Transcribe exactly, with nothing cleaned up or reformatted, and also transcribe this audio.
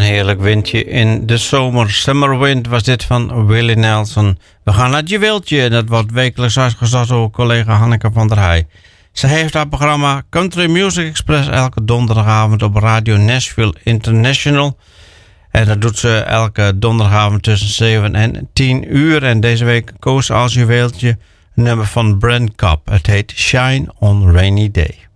heerlijk windje in de zomer. Summer Wind was dit van Willie Nelson. We gaan naar het juweeltje en dat wordt wekelijks uitgezocht door collega Hanneke van der Heij. Ze heeft haar programma Country Music Express elke donderdagavond op Radio Nashville International. En dat doet ze elke donderdagavond tussen zeven en tien uur. En deze week koos als juweeltje een nummer van Brent Cobb. Het heet Shine on Rainy Day.